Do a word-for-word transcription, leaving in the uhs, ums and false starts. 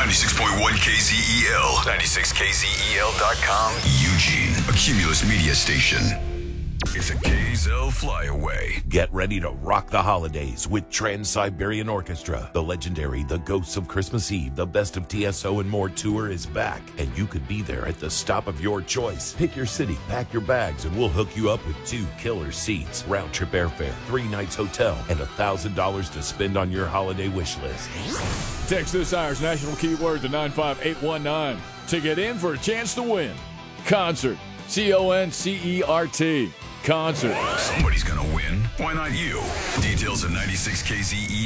ninety-six point one K Z E L, ninety-six K Z E L dot com, Eugene, a Cumulus media station. It's a K Z L flyaway. Get ready to rock the holidays with Trans-Siberian Orchestra. The legendary The Ghosts of Christmas Eve, the Best of T S O and More tour is back, and you could be there at the stop of your choice. Pick your city, pack your bags, and we'll hook you up with two killer seats, round-trip airfare, three nights hotel, and one thousand dollars to spend on your holiday wish list. Text this hour's national keyword to nine five eight one nine to get in for a chance to win. Concert. C O N C E R T. Concert. Somebody's gonna win. Why not you? Details at ninety-six K Z E L.